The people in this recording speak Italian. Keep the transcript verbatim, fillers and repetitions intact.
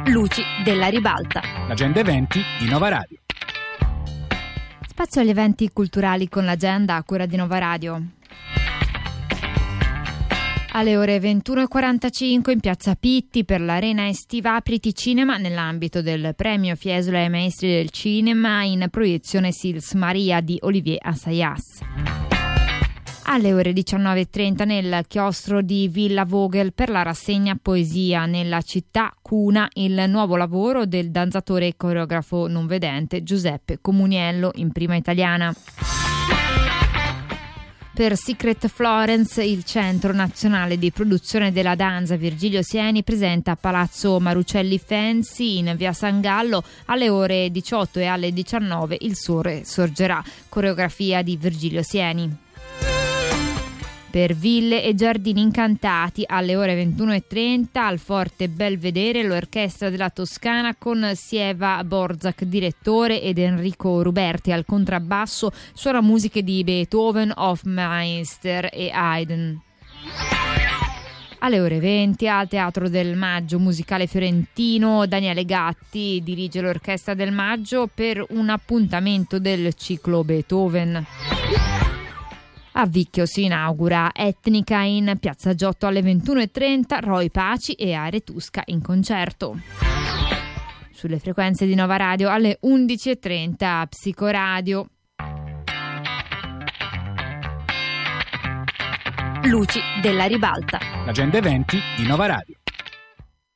Luci della Ribalta. L'agenda eventi di Nova Radio. Spazio agli eventi culturali con l'agenda a cura di Nova Radio. Alle ore ventuno e quarantacinque in Piazza Pitti per l'Arena Estiva Apriti Cinema nell'ambito del premio Fiesole ai Maestri del Cinema in proiezione Sils Maria di Olivier Assayas. Alle ore diciannove e trenta nel chiostro di Villa Vogel per la rassegna Poesia nella città Cuna, il nuovo lavoro del danzatore e coreografo non vedente Giuseppe Comuniello in prima italiana. Per Secret Florence, il Centro Nazionale di Produzione della Danza Virgilio Sieni presenta a Palazzo Marucelli Fancy in via San Gallo alle ore diciotto e alle diciannove Il Sole Sorgerà, coreografia di Virgilio Sieni. Per Ville e Giardini Incantati alle ore ventuno e trenta al Forte Belvedere l'Orchestra della Toscana con Sieva Borzak direttore ed Enrico Ruberti al contrabbasso suona musiche di Beethoven, Hofmeister e Haydn. Alle ore venti al Teatro del Maggio musicale fiorentino Daniele Gatti dirige l'Orchestra del Maggio per un appuntamento del ciclo Beethoven. A Vicchio si inaugura Etnica in Piazza Giotto alle ventuno e trenta, Roy Paci e Aretusca in concerto. Sulle frequenze di Nova Radio alle undici e trenta Psicoradio. Luci della Ribalta. L'agenda eventi di Nova Radio.